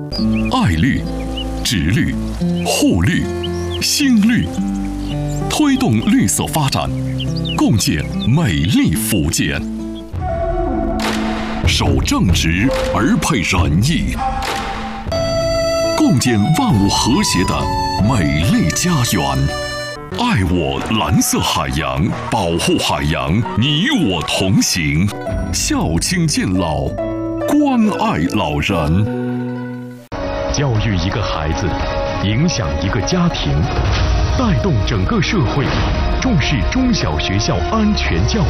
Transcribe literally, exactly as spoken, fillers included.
爱绿、植绿、护绿、新绿，推动绿色发展，共建美丽福建。守正直而配仁义，共建万物和谐的美丽家园。爱我蓝色海洋，保护海洋，你我同行。孝亲敬老，关爱老人。 教育一个孩子，影响一个家庭，带动整个社会，重视中小学校安全教育。